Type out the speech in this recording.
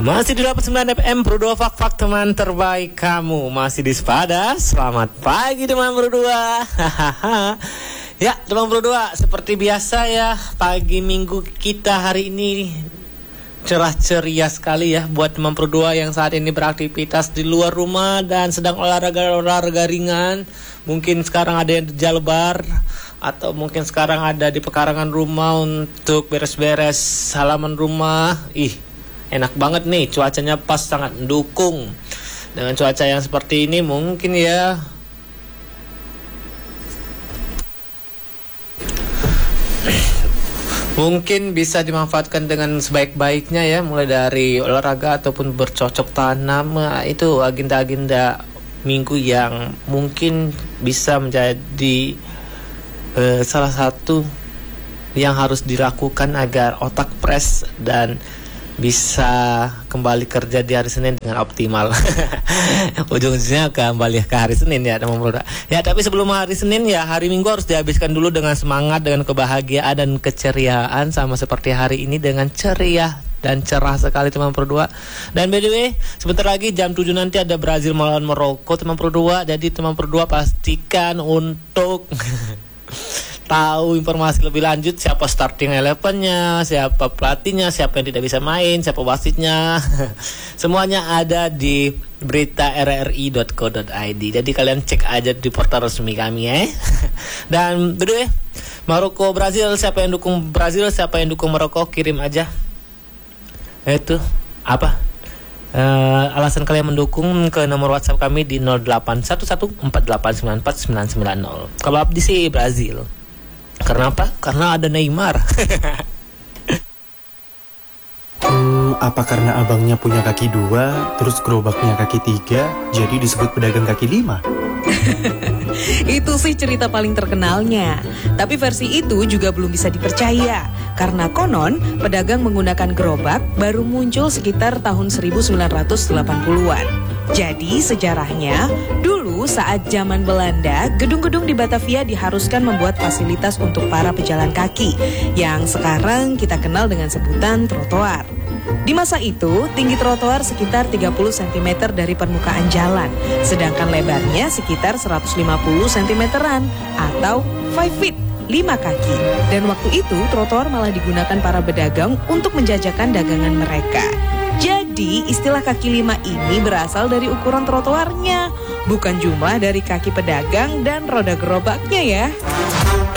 Masih di 89 FM berdua fak-fak teman terbaik kamu. Masih di Sepada. Selamat pagi teman berdua. Ya teman berdua, seperti biasa ya, pagi minggu kita hari ini cerah ceria sekali ya buat teman berdua yang saat ini beraktivitas di luar rumah dan sedang olahraga ringan. Mungkin sekarang ada yang di Jalbar, atau mungkin sekarang ada di pekarangan rumah untuk beres-beres halaman rumah. Enak banget nih, cuacanya pas, sangat mendukung. Dengan cuaca yang seperti ini mungkin ya mungkin bisa dimanfaatkan dengan sebaik-baiknya ya, mulai dari olahraga ataupun bercocok tanam. Itu agenda-agenda minggu yang mungkin bisa menjadi salah satu yang harus dilakukan agar otak fresh dan bisa kembali kerja di hari Senin dengan optimal. Ujung-ujungnya kembali ke hari Senin ya teman-teman. Ya, tapi sebelum hari Senin ya, hari Minggu harus dihabiskan dulu dengan semangat, dengan kebahagiaan dan keceriaan, sama seperti hari ini dengan ceria dan cerah sekali teman berdua. Dan by the way, sebentar lagi jam 7 nanti ada Brazil melawan Maroko teman berdua. Jadi teman berdua pastikan untuk tahu informasi lebih lanjut, siapa starting 11-nya, siapa pelatihnya, siapa yang tidak bisa main, siapa wasitnya. Semuanya ada di berita rri.co.id. Jadi kalian cek aja di portal resmi kami ya. Dan berdua, Maroko Brazil, siapa yang dukung Brazil, siapa yang dukung Maroko, kirim aja itu apa alasan kalian mendukung ke nomor WhatsApp kami di 081148944990. Kalau Abdi sih Brazil. Karena apa? Karena ada Neymar. Apa karena abangnya punya kaki 2, terus gerobaknya kaki 3, jadi disebut pedagang kaki 5? Itu sih cerita paling terkenalnya. Tapi versi itu juga belum bisa dipercaya, karena konon pedagang menggunakan gerobak baru muncul sekitar tahun 1980-an. Jadi sejarahnya, dulu saat zaman Belanda, gedung-gedung di Batavia diharuskan membuat fasilitas untuk para pejalan kaki, yang sekarang kita kenal dengan sebutan trotoar. Di masa itu, tinggi trotoar sekitar 30 cm dari permukaan jalan, sedangkan lebarnya sekitar 150 cm-an atau 5 feet, 5 kaki. Dan waktu itu, trotoar malah digunakan para pedagang untuk menjajakan dagangan mereka. Jadi, istilah kaki 5 ini berasal dari ukuran trotoarnya, bukan jumlah dari kaki pedagang dan roda gerobaknya ya.